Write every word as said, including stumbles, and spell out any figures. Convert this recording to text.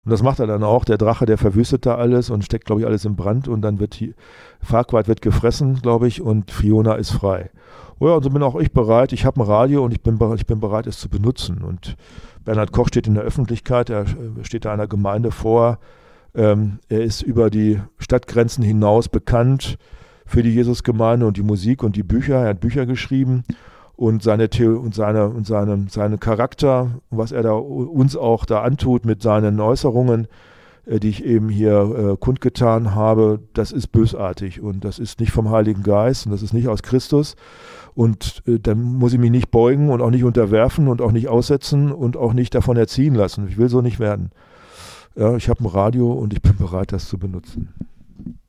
Und das macht er dann auch. Der Drache, der verwüstet da alles und steckt, glaube ich, alles in Brand. Und dann wird die Farquaad wird gefressen, glaube ich, und Fiona ist frei. Oh ja, und so bin auch ich bereit. Ich habe ein Radio und ich bin, ich bin bereit, es zu benutzen. Und Bernhard Koch steht in der Öffentlichkeit, er steht da einer Gemeinde vor. Ähm, er ist über die Stadtgrenzen hinaus bekannt für die Jesusgemeinde und die Musik und die Bücher. Er hat Bücher geschrieben. Und seine Theo und seine und seine, seine Charakter, was er da uns auch da antut mit seinen Äußerungen, äh, die ich eben hier äh, kundgetan habe, das ist bösartig und das ist nicht vom Heiligen Geist und das ist nicht aus Christus. Und äh, dann muss ich mich nicht beugen und auch nicht unterwerfen und auch nicht aussetzen und auch nicht davon erziehen lassen. Ich will so nicht werden. Ja, ich habe ein Radio und ich bin bereit, das zu benutzen.